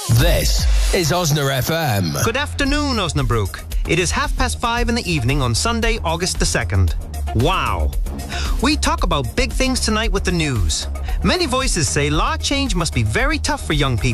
This is Osna FM. Good afternoon, Osnabrook. It is 5:30 in the evening on Sunday, August the 2nd. Wow. We talk about big things tonight with the news. Many voices say law change must be very tough for young people.